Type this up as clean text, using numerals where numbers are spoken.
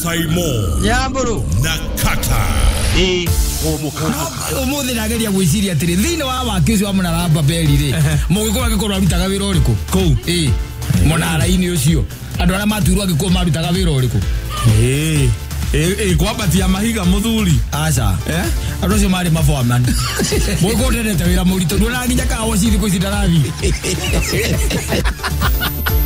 Faimo Nyamburu Nakata umuthi nageria gwiciria atiri thini wa wakici wa Munaramba Beri ri mugikora agikora arutaga wira uriku kou Munara-ini ucio andu aria maturwo agikora marutaga wira uriku kwabatia mahiga muthuri aca andu acio mari maforeman mugikora ndete wira murito ndona nginya kawa cithi kwicindarathi